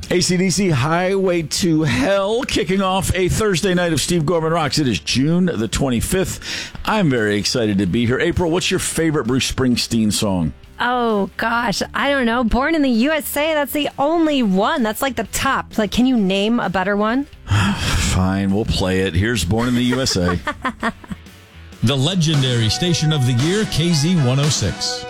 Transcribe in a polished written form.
AC/DC Highway to Hell, kicking off a Thursday night of Steve Gorman Rocks. It is June the 25th. I'm very excited to be here. April, what's your favorite Bruce Springsteen song? Oh, gosh. I don't know. Born in the USA, that's the only one. That's like the top. Like, can you name a better one? Fine, we'll play it. Here's Born in the USA. The legendary station of the year, KZ106.